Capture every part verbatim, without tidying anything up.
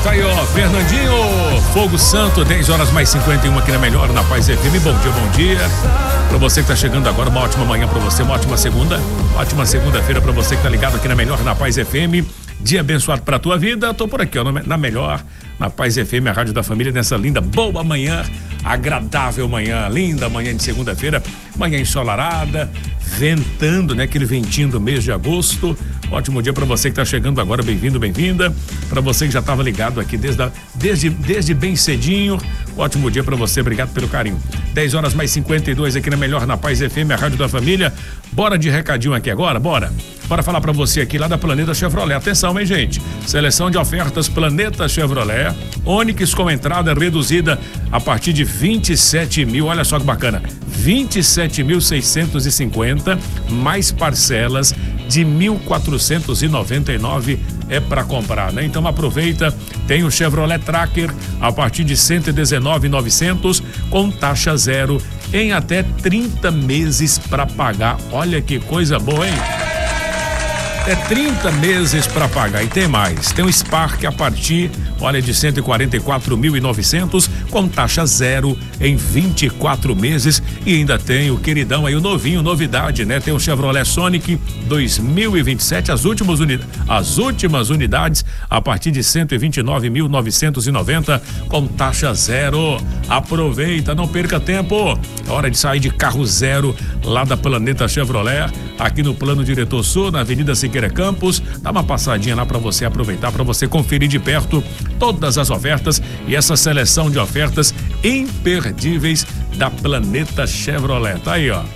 tá aí, ó, Fernandinho, Fogo Santo, dez horas mais cinquenta e um aqui na Melhor, na Paz F M. Bom dia, bom dia. Pra você que tá chegando agora, uma ótima manhã pra você, uma ótima segunda, uma ótima segunda-feira pra você que tá ligado aqui na Melhor, na Paz F M. Dia abençoado pra tua vida. Tô por aqui, ó, na Melhor, na Paz F M, a rádio da família, nessa linda, boa manhã, agradável manhã, linda manhã de segunda-feira, manhã ensolarada, ventando, né? Aquele ventinho do mês de agosto. Ótimo dia para você que tá chegando agora, bem-vindo, bem-vinda. Para você que já estava ligado aqui desde, a, desde, desde bem cedinho, ótimo dia para você, obrigado pelo carinho. dez horas mais cinquenta e dois aqui na Melhor, na Paz F M, a rádio da família. Bora de recadinho aqui agora, bora. Bora falar para você aqui lá da Planeta Chevrolet. Atenção, hein, gente? Seleção de ofertas Planeta Chevrolet. Onix com entrada reduzida a partir de vinte e sete mil, olha só que bacana, vinte e sete mil seiscentos e cinquenta, mais parcelas de mil quatrocentos e noventa e nove é para comprar, né? Então aproveita, tem o Chevrolet Tracker a partir de cento e dezenove mil e novecentos com taxa zero em até trinta meses para pagar. Olha que coisa boa, hein? É trinta meses para pagar. E tem mais, tem o Spark a partir, olha, de cento e quarenta e quatro mil e novecentos com taxa zero em vinte e quatro meses. E ainda tem o queridão aí, o novinho, novidade, né? Tem o Chevrolet Sonic dois mil e vinte e sete, as últimas unidades, as últimas unidades a partir de cento e vinte e nove mil novecentos e noventa com taxa zero. Aproveita, não perca tempo. É hora de sair de carro zero lá da Planeta Chevrolet, aqui no Plano Diretor Sul, na Avenida Siqueira Campos. Dá uma passadinha lá para você aproveitar, para você conferir de perto todas as ofertas e essa seleção de ofertas imperdíveis da Planeta Chevrolet. Tá aí, ó.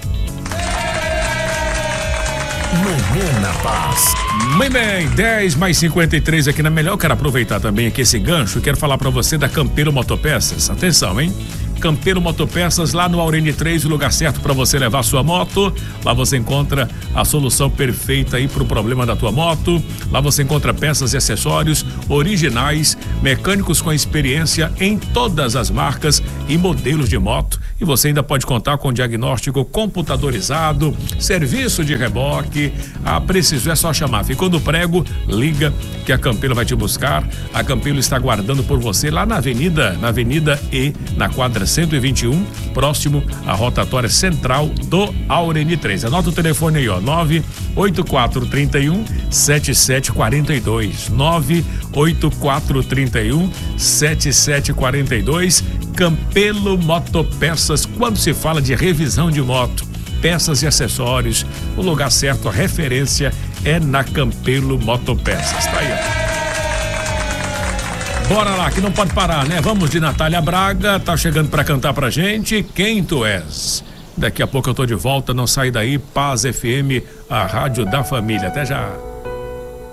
Manhã na Paz. Muito bem, dez mais cinquenta e três aqui na Melhor. Eu quero aproveitar também aqui esse gancho. Quero falar para você da Campeiro Motopeças. Atenção, hein? Campeiro Motopeças, lá no Aurene três, o lugar certo para você levar sua moto. Lá você encontra a solução perfeita aí pro problema da tua moto. Lá você encontra peças e acessórios originais, mecânicos com experiência em todas as marcas e modelos de moto. E você ainda pode contar com diagnóstico computadorizado, serviço de reboque. Ah, precisou, é só chamar. Ficou no prego, liga que a Campeiro vai te buscar. A Campeiro está aguardando por você lá na Avenida, na Avenida E, na quadra cento e vinte e um, próximo à rotatória central do Aurene três. Anota o telefone aí, ó, nove oito quatro três um sete sete quatro dois, nove oito quatro três um sete sete quatro dois. Campelo Motopeças, quando se fala de revisão de moto, peças e acessórios, o lugar certo, a referência é na Campelo Motopeças. Tá aí, ó. Bora lá, que não pode parar, né? Vamos de Natália Braga, tá chegando pra cantar pra gente Quem Tu És. Daqui a pouco eu tô de volta, não sai daí, Paz F M, a rádio da família. Até já.